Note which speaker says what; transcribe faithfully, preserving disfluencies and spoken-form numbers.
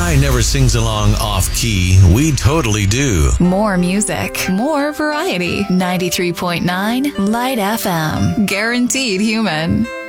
Speaker 1: guy never sings along off-key. We totally do.
Speaker 2: More music, more variety. ninety-three point nine Light F M. Guaranteed human.